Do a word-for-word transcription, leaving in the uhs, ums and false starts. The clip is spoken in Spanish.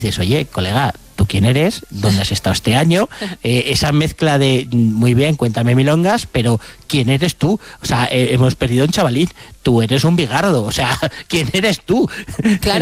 dices, oye, colega, ¿tú quién eres? ¿Dónde has estado este año? Eh, esa mezcla de, muy bien, cuéntame milongas, pero ¿quién eres tú? O sea, eh, hemos perdido un chavalín, tú eres un bigardo, o sea, ¿quién eres tú? Claro.